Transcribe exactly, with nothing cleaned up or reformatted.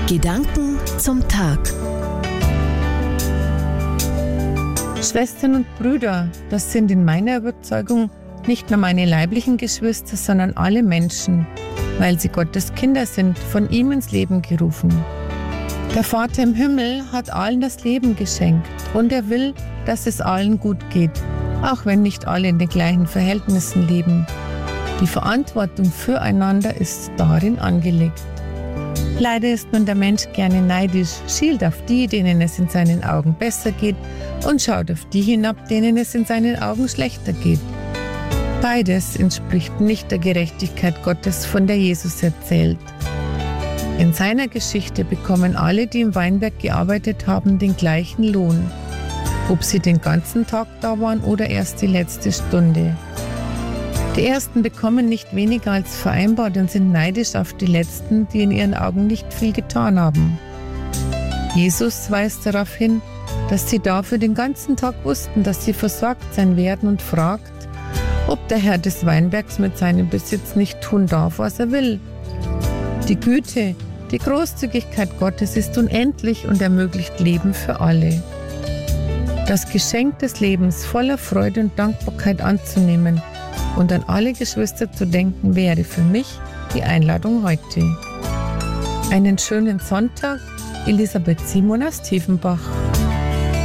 Gedanken zum Tag. Schwestern und Brüder, das sind in meiner Überzeugung nicht nur meine leiblichen Geschwister, sondern alle Menschen, weil sie Gottes Kinder sind, von ihm ins Leben gerufen. Der Vater im Himmel hat allen das Leben geschenkt und er will, dass es allen gut geht, auch wenn nicht alle in den gleichen Verhältnissen leben. Die Verantwortung füreinander ist darin angelegt. Leider ist nun der Mensch gerne neidisch, schielt auf die, denen es in seinen Augen besser geht, und schaut auf die hinab, denen es in seinen Augen schlechter geht. Beides entspricht nicht der Gerechtigkeit Gottes, von der Jesus erzählt. In seiner Geschichte bekommen alle, die im Weinberg gearbeitet haben, den gleichen Lohn, ob sie den ganzen Tag da waren oder erst die letzte Stunde. Die Ersten bekommen nicht weniger als vereinbart und sind neidisch auf die Letzten, die in ihren Augen nicht viel getan haben. Jesus weist darauf hin, dass sie dafür den ganzen Tag wussten, dass sie versorgt sein werden, und fragt, ob der Herr des Weinbergs mit seinem Besitz nicht tun darf, was er will. Die Güte, die Großzügigkeit Gottes ist unendlich und ermöglicht Leben für alle. Das Geschenk des Lebens voller Freude und Dankbarkeit anzunehmen und an alle Geschwister zu denken, wäre für mich die Einladung heute. Einen schönen Sonntag, Elisabeth Simon aus Tiefenbach.